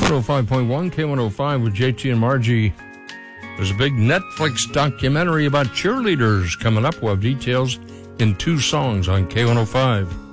105.1, K105 with JT and Margie. There's a big Netflix documentary about cheerleaders coming up. We'll have details in 2 songs on K105.